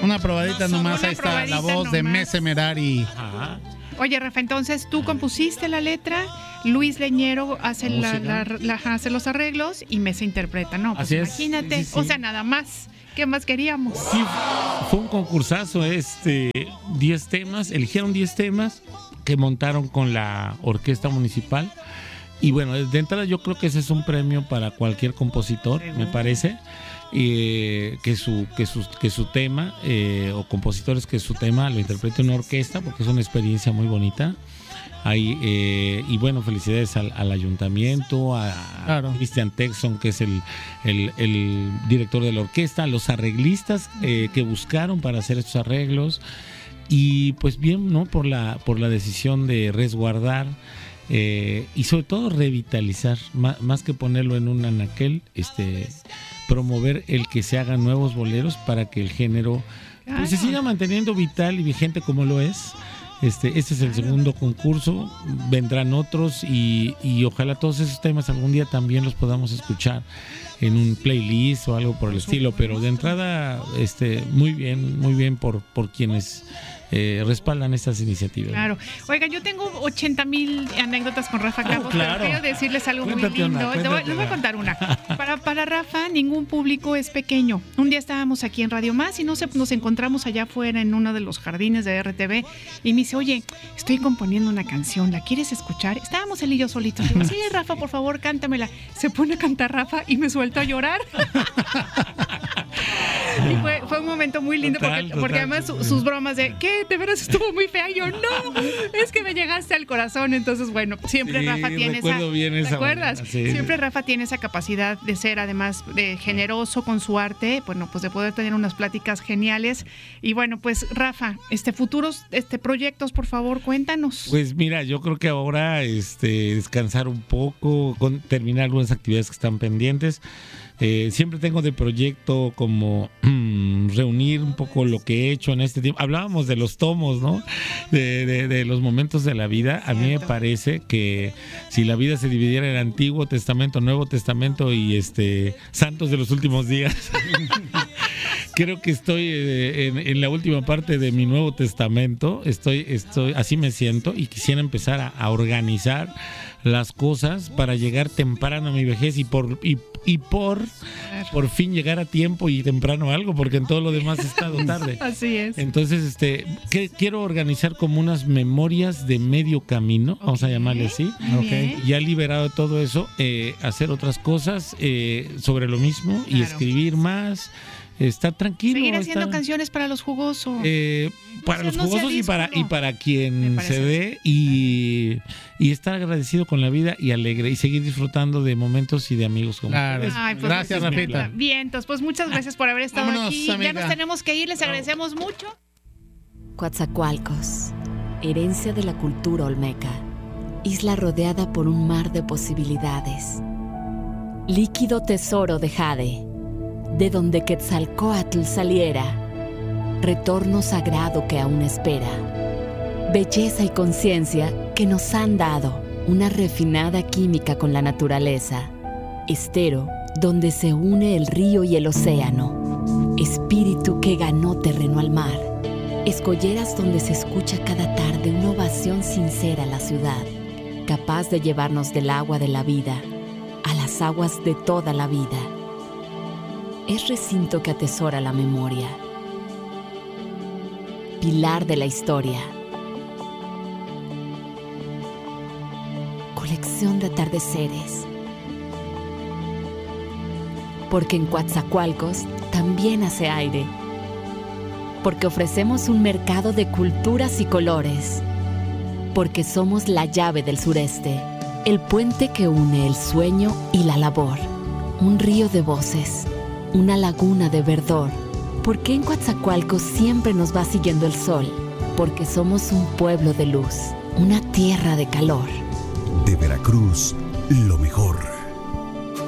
Una probadita nomás, ahí está la voz de Mese Merari. Ajá. Oye, Rafa, entonces tú compusiste la letra, Luis Leñero hace, hace los arreglos y Mese interpreta, ¿no? Pues así imagínate, es. Sí. O sea, nada más. ¿Qué más queríamos? Sí, fue un concursazo, 10 temas, eligieron 10 temas que montaron con la orquesta municipal. Y bueno, de entrada yo creo que ese es un premio para cualquier compositor, me parece. Que su tema o compositores que su tema lo interprete una orquesta, porque es una experiencia muy bonita. Y bueno, felicidades al ayuntamiento, a Christian Texon, que es el director de la orquesta, a los arreglistas que buscaron para hacer estos arreglos, y pues bien, ¿no? Por la decisión de resguardar y sobre todo revitalizar, más que ponerlo en un anaquel, promover el que se hagan nuevos boleros para que el género pues, se siga manteniendo vital y vigente como lo es. Este es el segundo concurso, vendrán otros y ojalá todos esos temas algún día también los podamos escuchar en un playlist o algo por el estilo, pero de entrada muy bien por quienes respaldan estas iniciativas. Claro. Oigan, yo tengo 80,000 anécdotas con Rafa Cabo, claro. pero quiero decirles algo Cuéntate muy lindo. Les voy a contar una. Para Rafa, ningún público es pequeño. Un día estábamos aquí en Radio Más y nos encontramos allá afuera en uno de los jardines de RTV y me dice, oye, estoy componiendo una canción, ¿la quieres escuchar? Estábamos él y yo solitos. Digo, sí, Rafa, por favor, cántamela. Se pone a cantar Rafa y me suelto a llorar. Y fue un momento muy lindo porque además sus bromas de ¿qué? ¿De veras estuvo muy fea? Y yo, no, es que me llegaste al corazón. Entonces, bueno, siempre Rafa tiene ¿te acuerdas? Sí. Siempre Rafa tiene esa capacidad de ser, además de generoso con su arte, bueno, pues de poder tener unas pláticas geniales. Y bueno, pues Rafa, futuros proyectos, por favor, cuéntanos. Pues mira, yo creo que ahora descansar un poco, terminar algunas actividades que están pendientes. Siempre tengo de proyecto como reunir un poco lo que he hecho en este tiempo. Hablábamos de los tomos, ¿no? De los momentos de la vida. A mí me parece que si la vida se dividiera en Antiguo Testamento, Nuevo Testamento y santos de los últimos días, creo que estoy en la última parte de mi Nuevo Testamento. Estoy así me siento y quisiera empezar a organizar las cosas para llegar temprano a mi vejez y por fin llegar a tiempo y temprano a algo, porque en todo lo demás he estado tarde. Así es. Entonces, quiero organizar como unas memorias de medio camino, vamos a llamarle así. Okay. Ya liberado de todo eso, hacer otras cosas sobre lo mismo y escribir más. Estar tranquilo. Seguir haciendo canciones para los jugosos. Para los jugosos y para quien se dé y estar agradecido con la vida y alegre y seguir disfrutando de momentos y de amigos como ustedes. Ay, pues gracias, Rafita. Bien, entonces pues muchas gracias por haber estado aquí. Amiga. Ya nos tenemos que ir, les agradecemos mucho. Coatzacoalcos, herencia de la cultura olmeca, isla rodeada por un mar de posibilidades. Líquido tesoro de jade, de donde Quetzalcóatl saliera, retorno sagrado que aún espera, belleza y conciencia que nos han dado una refinada química con la naturaleza, estero donde se une el río y el océano, espíritu que ganó terreno al mar, escolleras donde se escucha cada tarde una ovación sincera a la ciudad, capaz de llevarnos del agua de la vida a las aguas de toda la vida. Es recinto que atesora la memoria, pilar de la historia, colección de atardeceres. Porque en Coatzacoalcos también hace aire, porque ofrecemos un mercado de culturas y colores, porque somos la llave del sureste, el puente que une el sueño y la labor, un río de voces, una laguna de verdor. Porque en Coatzacoalcos siempre nos va siguiendo el sol, porque somos un pueblo de luz, una tierra de calor. De Veracruz, lo mejor.